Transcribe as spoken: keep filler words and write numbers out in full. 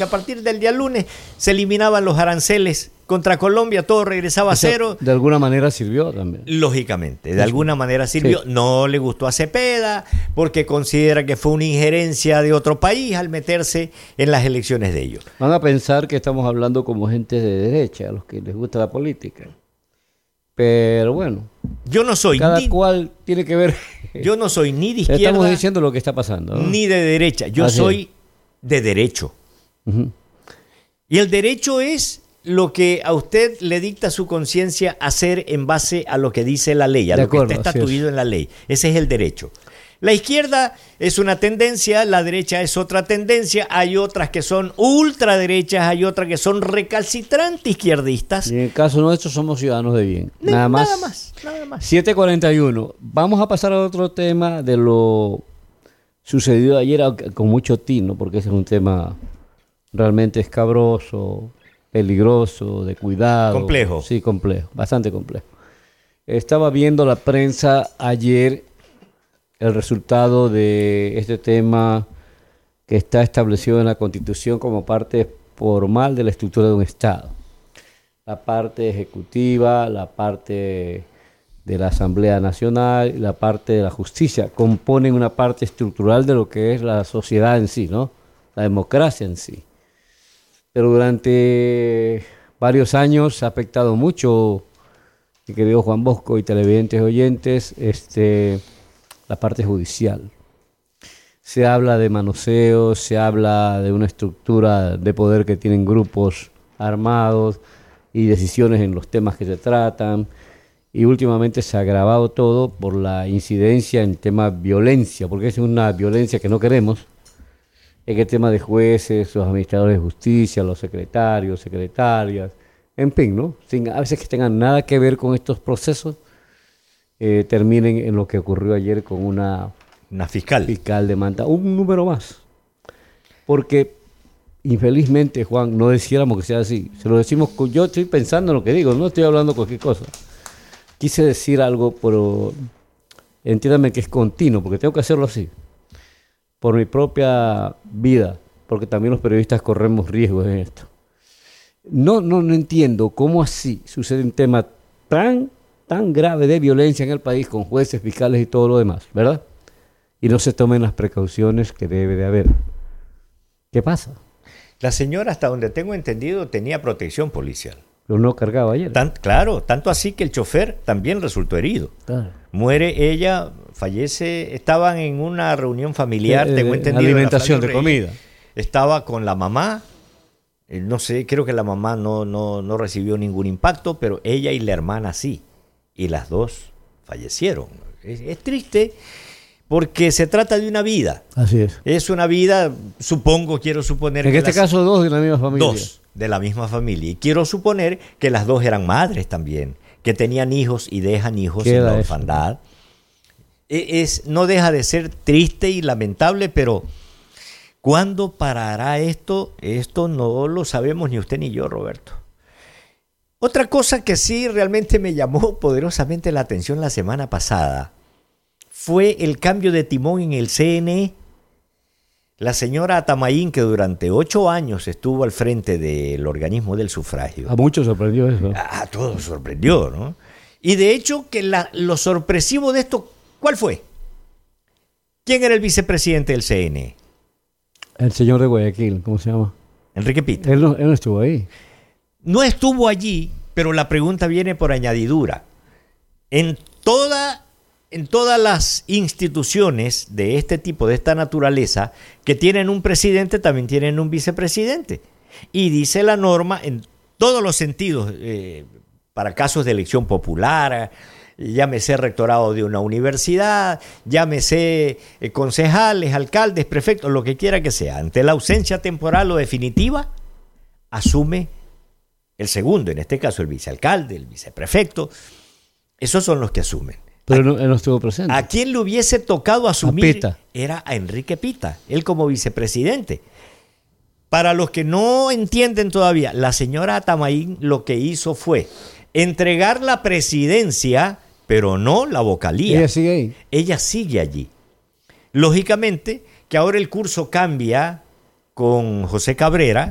que a partir del día lunes se eliminaban los aranceles contra Colombia, todo regresaba a cero. De alguna manera sirvió también. Lógicamente, de alguna manera sirvió. Sí. No le gustó a Cepeda porque considera que fue una injerencia de otro país al meterse en las elecciones de ellos. Van a pensar que estamos hablando como gente de derecha, a los que les gusta la política. Pero bueno, yo no soy cada ni, cual tiene que ver. Yo no soy ni de izquierda. Estamos diciendo lo que está pasando, ¿no? Ni de derecha. Yo Así soy es. de derecho. Uh-huh. Y el derecho es lo que a usted le dicta su conciencia hacer en base a lo que dice la ley, a de lo acuerdo, que está estatuido en la ley. Ese es el derecho. La izquierda es una tendencia, la derecha es otra tendencia, hay otras que son ultraderechas, hay otras que son recalcitrantes izquierdistas. Y en el caso nuestro somos ciudadanos de bien. Nada más. Nada más, nada más. siete cuarenta y uno. Vamos a pasar a otro tema de lo sucedido ayer con mucho tino, porque ese es un tema realmente escabroso, peligroso, de cuidado. Complejo. Sí, complejo, bastante complejo. Estaba viendo la prensa ayer el resultado de este tema que está establecido en la Constitución como parte formal de la estructura de un Estado. La parte ejecutiva, la parte de la Asamblea Nacional y la parte de la justicia componen una parte estructural de lo que es la sociedad en sí, ¿no? La democracia en sí. Pero durante varios años ha afectado mucho, mi querido Juan Bosco y televidentes oyentes, este... la parte judicial. Se habla de manoseo, se habla de una estructura de poder que tienen grupos armados y decisiones en los temas que se tratan, y últimamente se ha agravado todo por la incidencia en temas de violencia, porque es una violencia que no queremos, en el tema de jueces, los administradores de justicia, los secretarios, secretarias, en fin, ¿no? Sin a veces que tengan nada que ver con estos procesos, Eh, terminen en lo que ocurrió ayer con una, una fiscal. fiscal de Manta. Un número más. Porque, infelizmente, Juan, no deciéramos que sea así. Se lo decimos, yo estoy pensando en lo que digo, no estoy hablando cualquier cosa. Quise decir algo, pero entiéndame que es continuo, porque tengo que hacerlo así. Por mi propia vida, porque también los periodistas corremos riesgos en esto. No, no, no entiendo cómo así sucede un tema tan... tan grave de violencia en el país con jueces, fiscales y todo lo demás, ¿verdad? Y no se tomen las precauciones que debe de haber. ¿Qué pasa? La señora, hasta donde tengo entendido, tenía protección policial. Pero no cargaba ayer. Tan, claro, tanto así que el chofer también resultó herido. Claro. Muere ella, fallece, estaban en una reunión familiar, eh, tengo entendido. Alimentación de comida. Estaba con la mamá. No sé, creo que la mamá no, no, no recibió ningún impacto, pero ella y la hermana sí. Y las dos fallecieron. Es, es triste porque se trata de una vida. Así es. Es una vida, supongo, quiero suponer... En que este las, caso dos de la misma familia. Dos de la misma familia. Y quiero suponer que las dos eran madres también, que tenían hijos y dejan hijos en la orfandad. Es, no deja de ser triste y lamentable, pero ¿cuándo parará esto? Esto no lo sabemos ni usted ni yo, Roberto. Otra cosa que sí realmente me llamó poderosamente la atención la semana pasada fue el cambio de timón en el C N E. La señora Atamaín, que durante ocho años estuvo al frente del organismo del sufragio. A muchos sorprendió eso. A todos sorprendió, ¿no? Y de hecho, que la, lo sorpresivo de esto, ¿cuál fue? ¿Quién era el vicepresidente del C N E? El señor de Guayaquil, ¿cómo se llama? Enrique Pita. Él no, él no estuvo ahí. No estuvo allí, pero la pregunta viene por añadidura. En, toda, en todas las instituciones de este tipo, de esta naturaleza, que tienen un presidente, también tienen un vicepresidente. Y dice la norma, en todos los sentidos, eh, para casos de elección popular, llámese rectorado de una universidad, llámese eh, concejales, alcaldes, prefectos, lo que quiera que sea, ante la ausencia temporal o definitiva, asume el segundo, en este caso el vicealcalde, el viceprefecto. Esos son los que asumen. Pero no, él no estuvo presente. A quien le hubiese tocado asumir a Pita. Era a Enrique Pita, él como vicepresidente. Para los que no entienden todavía, la señora Atamaín lo que hizo fue entregar la presidencia, pero no la vocalía. Ella sigue ahí. Ella sigue allí. Lógicamente que ahora el curso cambia con José Cabrera,